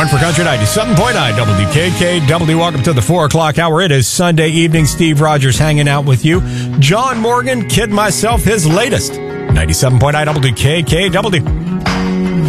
1 for Country 97.9 WKKW. Welcome to the 4 o'clock hour. It is Sunday evening. Steve Rogers hanging out with you. John Morgan, Kid Myself, his latest. 97.9 WKKW.